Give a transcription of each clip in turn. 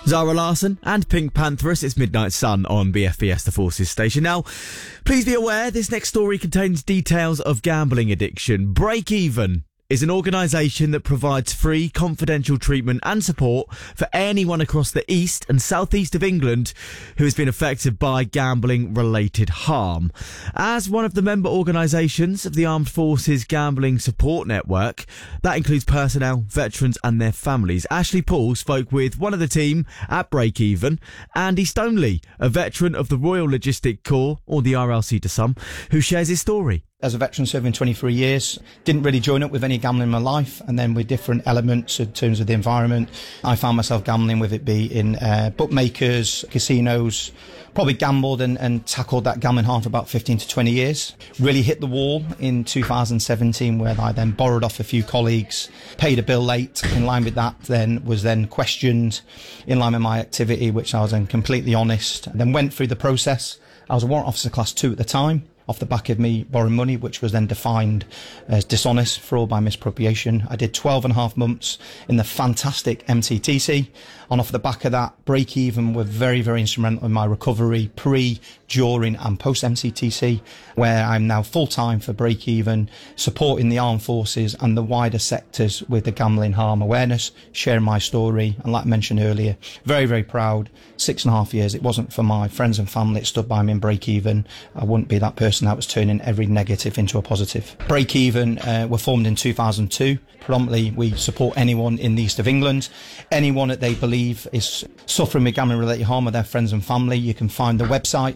Zara Larsson and Pink Pantheress. It's Midnight Sun on BFBS, the Forces station. Now, please be aware this next story contains details of gambling addiction. Break Even is an organisation that provides free, confidential treatment and support for anyone across the east and southeast of England who has been affected by gambling-related harm. As one of the member organisations of the Armed Forces Gambling Support Network, that includes personnel, veterans and their families, Ashley Paul spoke with one of the team at Break Even, Andy Stoneley, a veteran of the Royal Logistic Corps, or the RLC to some, who shares his story. As a veteran serving 23 years, didn't really join up with any gambling in my life, and then with different elements in terms of the environment, I found myself gambling, with it be in bookmakers, casinos. Probably gambled and tackled that gambling harm for about 15 to 20 years. Really hit the wall in 2017, where I then borrowed off a few colleagues, paid a bill late. In line with that, then was questioned in line with my activity, which I was then completely honest. Then went through the process. I was a warrant officer class 2 at the time, off the back of me borrowing money, which was then defined as dishonest, fraud by misappropriation. I did 12 and a half months in the fantastic MCTC. And off the back of that, Break Even were very, very instrumental in my recovery pre, during and post MCTC, where I'm now full-time for Break Even, supporting the armed forces and the wider sectors with the gambling harm awareness, sharing my story. And like I mentioned earlier, very, very proud. 6.5 years. It wasn't for my friends and family that stood by me in Break Even, I wouldn't be that person that was turning every negative into a positive. Break Even were formed in 2002. Predominantly, we support anyone in the east of England, anyone that they believe is suffering with gambling-related harm with their friends and family. You can find the website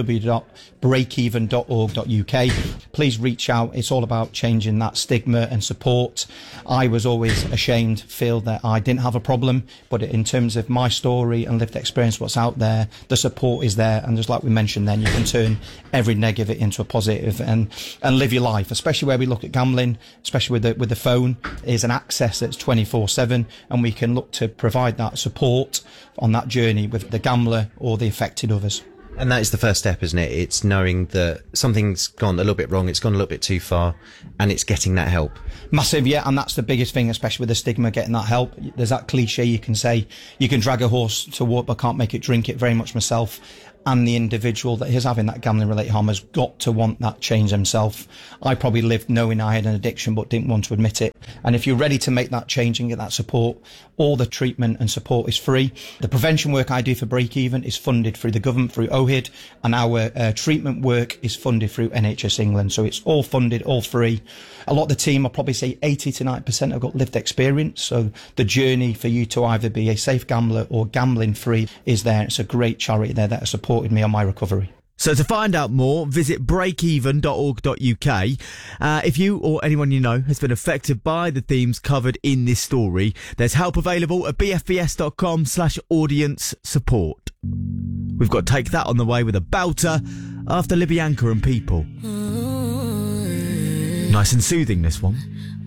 www.breakeven.org.uk. Please reach out. It's all about changing that stigma and support. I was always ashamed to feel that I didn't have a problem, but in terms of my story and lived experience, what's out there, the support is there, and just like we mentioned then, you can turn every negative into a positive and live your life, especially where we look at gambling, especially with the phone, is an access that's 24/7, and we can look to provide that support on that journey with the gambler or the affected others. And that is the first step, isn't it? It's knowing that something's gone a little bit wrong, it's gone a little bit too far, and it's getting that help. Massive, yeah, and that's the biggest thing, especially with the stigma, getting that help. There's that cliche you can say, you can drag a horse to water but can't make it drink it, very much myself. And the individual that is having that gambling-related harm has got to want that change themselves. I probably lived knowing I had an addiction but didn't want to admit it. And if you're ready to make that change and get that support, all the treatment and support is free. The prevention work I do for Break Even is funded through the government, through OHID, and our treatment work is funded through NHS England. So it's all funded, all free. A lot of the team, I'll probably say 80 to 90% have got lived experience. So the journey for you to either be a safe gambler or gambling free is there. It's a great charity there that has supported me on my recovery. So to find out more, visit breakeven.org.uk. If you or anyone you know has been affected by the themes covered in this story, there's help available at bfbs.com/audience support. We've got Take That on the way with a belter after Libby Anchor and People. Nice and soothing, this one.